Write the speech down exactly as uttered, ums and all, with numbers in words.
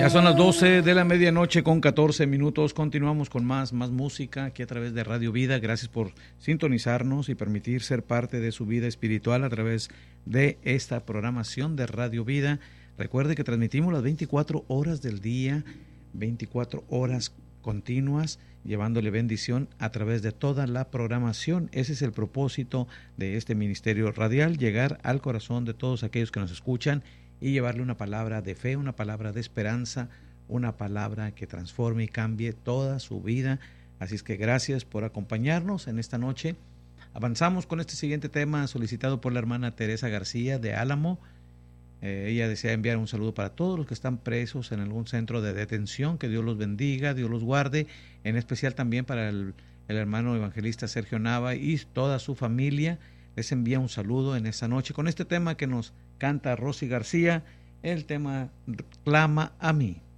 Ya son las doce de la medianoche con catorce minutos. Continuamos con más, más música aquí a través de Radio Vida. Gracias por sintonizarnos y permitir ser parte de su vida espiritual a través de esta programación de Radio Vida. Recuerde que transmitimos las veinticuatro horas del día, veinticuatro horas continuas, llevándole bendición a través de toda la programación. Ese es el propósito de este ministerio radial, llegar al corazón de todos aquellos que nos escuchan y llevarle una palabra de fe, una palabra de esperanza, una palabra que transforme y cambie toda su vida. Así es que gracias por acompañarnos en esta noche. Avanzamos con este siguiente tema solicitado por la hermana Teresa García de Álamo. Eh, ella desea enviar un saludo para todos los que están presos en algún centro de detención. Que Dios los bendiga, Dios los guarde. En especial también para el, el hermano evangelista Sergio Nava y toda su familia. Les envía un saludo en esta noche con este tema que nos canta Rosy García, el tema Clama a mí.